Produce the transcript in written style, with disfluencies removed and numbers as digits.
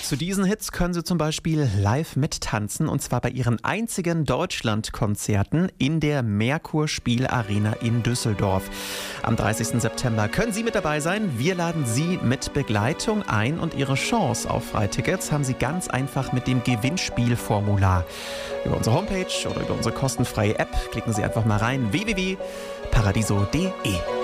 zu diesen Hits können Sie zum Beispiel live mittanzen, und zwar bei Ihren einzigen Deutschlandkonzerten in der Merkur Spielarena in Düsseldorf. Am 30. September können Sie mit dabei sein. Wir laden Sie mit Begleitung ein und Ihre Chance auf Freitickets haben Sie ganz einfach mit dem Gewinnspielformular. Über unsere Homepage oder über unsere kostenfreie App klicken Sie einfach mal rein: www.paradiso.de.